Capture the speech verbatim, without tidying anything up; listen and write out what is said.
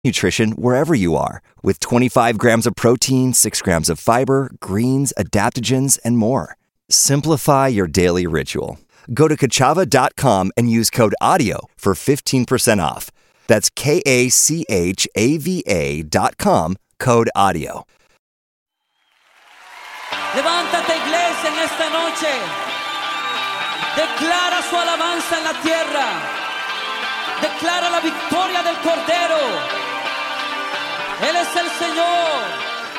nutrition wherever you are with twenty-five grams of protein, six grams of fiber, greens, adaptogens, and more. Simplify your daily ritual. Go to Kachava dot com and use code AUDIO for fifteen percent off. That's K A C H A V A dot com, code AUDIO. Levántate, iglesia, en esta noche. Declara su alabanza en la tierra. Declara la victoria del Cordero. Él es el Señor.